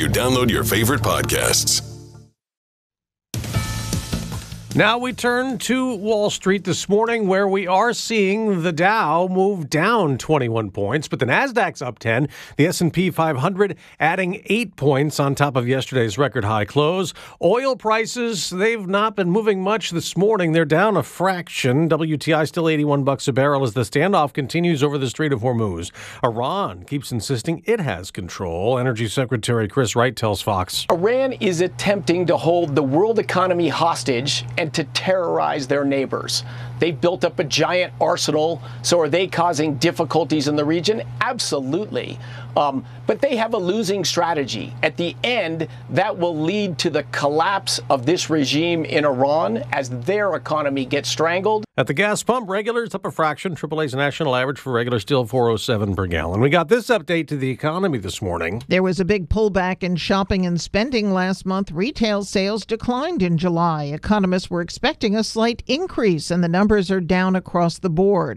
you download your favorite podcasts. Now we turn to Wall Street this morning, where we are seeing the Dow move down 21 points, but the Nasdaq's up 10, the S&P 500 adding 8 points on top of yesterday's record high close. Oil prices, they've not been moving much this morning. They're down a fraction. WTI still $81 a barrel as the standoff continues over the Strait of Hormuz. Iran keeps insisting it has control. Energy Secretary Chris Wright tells Fox. Iran is attempting to hold the world economy hostage and to terrorize their neighbors. They've built up a giant arsenal, so are they causing difficulties in the region? Absolutely. But they have a losing strategy. At the end, that will lead to the collapse of this regime in Iran as their economy gets strangled. At the gas pump, regulars up a fraction. AAA's national average for regular still $4.07 per gallon. We got this update to the economy this morning. There was a big pullback in shopping and spending last month. Retail sales declined in July. Economists were expecting a slight increase, and the numbers are down across the board.